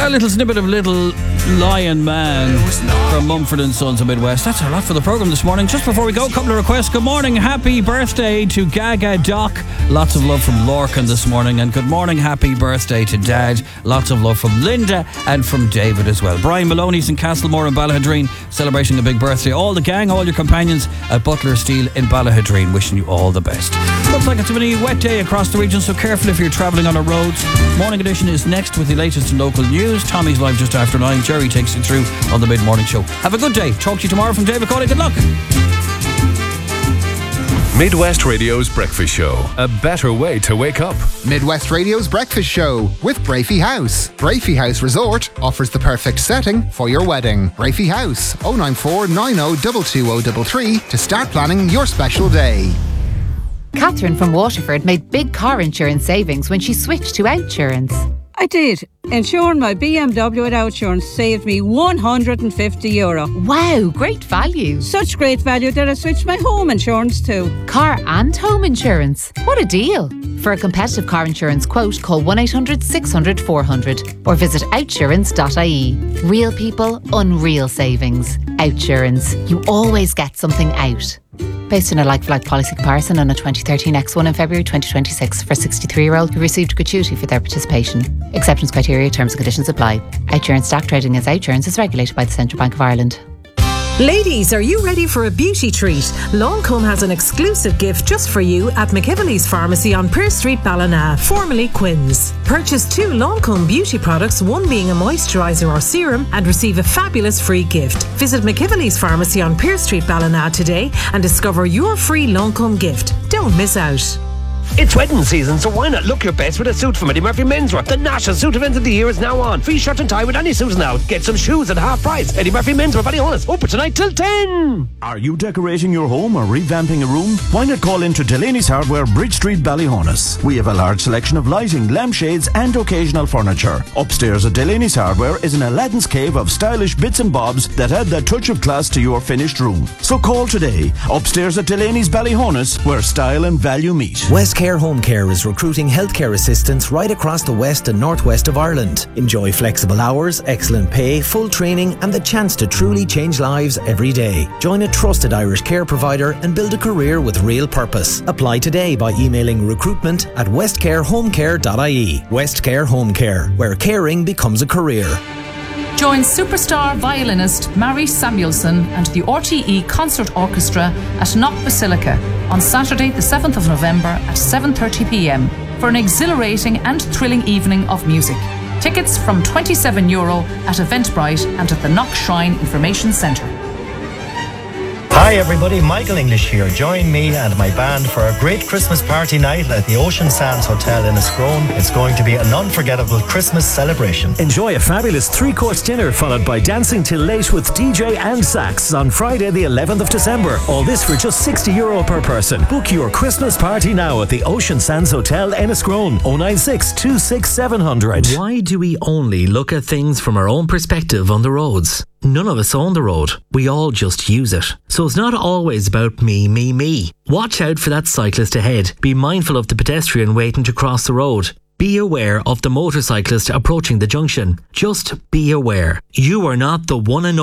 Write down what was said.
A little snippet of Little Lion Man from Mumford & Sons of Midwest. That's a lot for the programme this morning. Just before we go, a couple of requests. Good morning, happy birthday to Gaga Doc. Lots of love from Lorcan this morning. And good morning, happy birthday to Dad. Lots of love from Linda and from David as well. Brian Maloney's in Castlemore in Ballahadreen, celebrating a big birthday. All the gang, all your companions at Butler Steel in Ballahadreen, wishing you all the best. Looks like it's been a wet day across the region, so careful if you're travelling on our roads. Morning edition is next with the latest in local news. Tommy's live just after 9. Jerry takes you through on the mid-morning show. Have a good day. Talk to you tomorrow from David Cawley. Good luck. Midwest Radio's Breakfast Show. A better way to wake up. Midwest Radio's Breakfast Show with Brafey House. Brafey House Resort offers the perfect setting for your wedding. Brafey House, 094 90 22033 to start planning your special day. Catherine from Waterford made big car insurance savings when she switched to Outsurance. I did. Insuring my BMW at Outsurance saved me €150. Wow, great value. Such great value that I switched my home insurance too. Car and home insurance. What a deal. For a competitive car insurance quote, call 1800 600 400 or visit outsurance.ie. Real people, unreal savings. Outsurance. You always get something out. Based on a like-for-like policy comparison on a 2013 X1 in February 2026 for a 63-year-old who received gratuity for their participation. Acceptance criteria, terms and conditions apply. Outsurance stock trading as Outsurance is regulated by the Central Bank of Ireland. Ladies, are you ready for a beauty treat? Lancome has an exclusive gift just for you at McIvely's Pharmacy on Pearse Street, Ballina, formerly Quinn's. Purchase 2 Lancome beauty products, one being a moisturiser or serum, and receive a fabulous free gift. Visit McIvely's Pharmacy on Pearse Street, Ballina today and discover your free Lancome gift. Don't miss out. It's wedding season, so why not look your best with a suit from Eddie Murphy Menswear? The national suit event of the year is now on. Free shirt and tie with any suit now. Get some shoes at half price. Eddie Murphy Menswear, Ballyhonus. Open tonight till 10. Are you decorating your home or revamping a room? Why not call into Delaney's Hardware, Bridge Street, Ballyhonus? We have a large selection of lighting, lampshades and occasional furniture. Upstairs at Delaney's Hardware is an Aladdin's cave of stylish bits and bobs that add that touch of class to your finished room. So call today. Upstairs at Delaney's Ballyhonus, where style and value meet. Westcare Home Care is recruiting healthcare assistants right across the west and northwest of Ireland. Enjoy flexible hours, excellent pay, full training and the chance to truly change lives every day. Join a trusted Irish care provider and build a career with real purpose. Apply today by emailing recruitment@westcarehomecare.ie. Westcare Home Care, where caring becomes a career. Join superstar violinist Mary Samuelson and the RTE Concert Orchestra at Knock Basilica on Saturday the 7th of November at 7:30 p.m. for an exhilarating and thrilling evening of music. Tickets from €27 at Eventbrite and at the Knock Shrine Information Centre. Hi everybody, Michael English here. Join me and my band for a great Christmas party night at the Ocean Sands Hotel in Enniscrone. It's going to be an unforgettable Christmas celebration. Enjoy a fabulous 3-course dinner followed by dancing till late with DJ and sax on Friday the 11th of December. All this for just €60 per person. Book your Christmas party now at the Ocean Sands Hotel Enniscrone. 096 26 700. Why do we only look at things from our own perspective on the roads? None of us own the road. We all just use it. So it's not always about me, me, me. Watch out for that cyclist ahead. Be mindful of the pedestrian waiting to cross the road. Be aware of the motorcyclist approaching the junction. Just be aware. You are not the one and